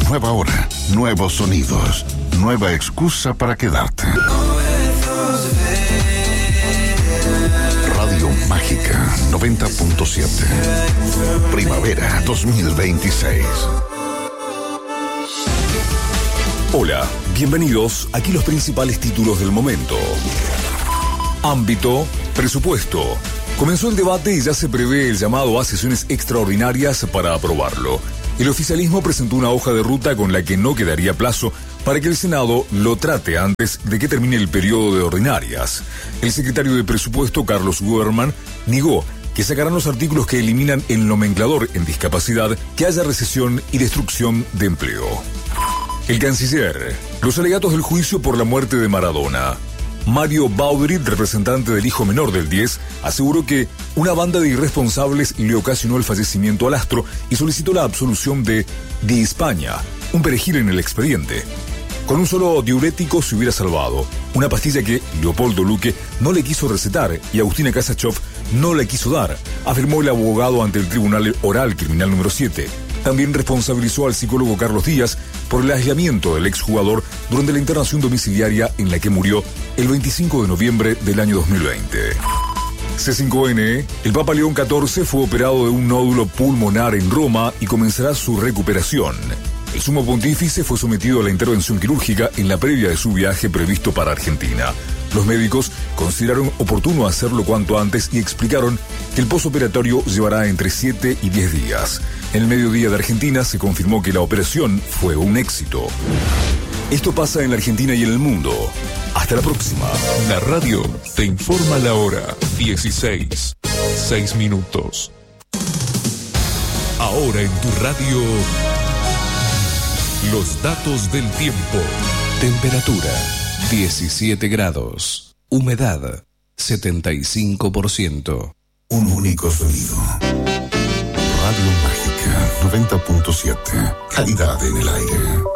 Nueva hora, nuevos sonidos, nueva excusa para quedarte. Radio Mágica 90.7. Primavera 2026. Hola, bienvenidos. Aquí los principales títulos del momento. Ámbito, presupuesto. Comenzó el debate y ya se prevé el llamado a sesiones extraordinarias para aprobarlo. El oficialismo presentó una hoja de ruta con la que no quedaría plazo para que el Senado lo trate antes de que termine el periodo de ordinarias. El secretario de Presupuesto, Carlos Guberman, negó que sacarán los artículos que eliminan el nomenclador en discapacidad, que haya recesión y destrucción de empleo. El canciller, los alegatos del juicio por la muerte de Maradona. Mario Baudry, representante del hijo menor del 10, aseguró que una banda de irresponsables le ocasionó el fallecimiento al astro y solicitó la absolución de Di Spagna, un perejil en el expediente. Con un solo diurético se hubiera salvado, una pastilla que Leopoldo Luque no le quiso recetar y Agustina Kasachov no le quiso dar, afirmó el abogado ante el Tribunal Oral Criminal número 7. También responsabilizó al psicólogo Carlos Díaz por el aislamiento del exjugador durante la internación domiciliaria en la que murió el 25 de noviembre del año 2020. C5N, el Papa León XIV fue operado de un nódulo pulmonar en Roma y comenzará su recuperación. El sumo pontífice fue sometido a la intervención quirúrgica en la previa de su viaje previsto para Argentina. Los médicos consideraron oportuno hacerlo cuanto antes y explicaron que el posoperatorio llevará entre 7 y 10 días. En el mediodía de Argentina se confirmó que la operación fue un éxito. Esto pasa en la Argentina y en el mundo. Hasta la próxima. La radio te informa la hora 16, 6 minutos. Ahora en tu radio, los datos del tiempo. Temperatura 17 grados. Humedad 75%. Un único sonido. Radio Mágica 90.7. Calidad en el aire.